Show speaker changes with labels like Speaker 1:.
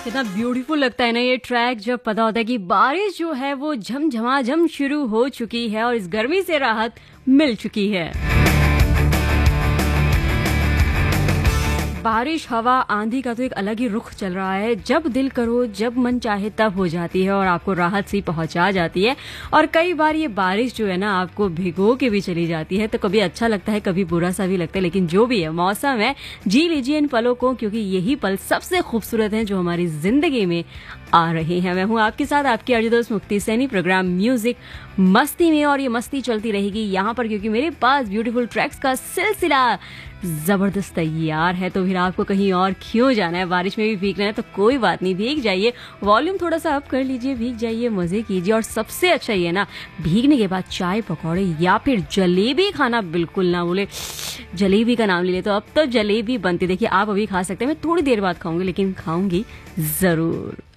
Speaker 1: कितना ब्यूटीफुल लगता है ना ये ट्रैक जब पता होता है कि बारिश जो है वो झमझमाझम शुरू हो चुकी है और इस गर्मी से राहत मिल चुकी है। बारिश, हवा, आंधी का तो एक अलग ही रुख चल रहा है। जब दिल करो, जब मन चाहे तब हो जाती है और आपको राहत सी पहुंचा जाती है। और कई बार ये बारिश जो है ना आपको भिगो के भी चली जाती है, तो कभी अच्छा लगता है, कभी बुरा सा भी लगता है। लेकिन जो भी है, मौसम है, जी लीजिए इन पलों को, क्योंकि यही पल सबसे खूबसूरत हैं जो हमारी जिंदगी में आ रहे हैं। मैं हूँ आपके साथ आपकी अर्जी दोस्त मुक्ति सैनी, प्रोग्राम म्यूजिक मस्ती में, और ये मस्ती चलती रहेगी यहाँ पर क्योंकि मेरे पास ब्यूटीफुल ट्रैक्स का सिलसिला जबरदस्त तैयार है। तो फिर आपको कहीं और क्यों जाना है, बारिश में भी भीगना है तो कोई बात नहीं, भीग जाइए, वॉल्यूम थोड़ा सा अप कर लीजिए, भीग जाइए, मजे कीजिए। और सबसे अच्छा ये ना, भीगने के बाद चाय पकौड़े या फिर जलेबी खाना बिल्कुल ना भूले। जलेबी का नाम ले ले तो अब तो जलेबी बनती, देखिए आप अभी खा सकते हैं, मैं थोड़ी देर बाद खाऊंगी, लेकिन खाऊंगी जरूर।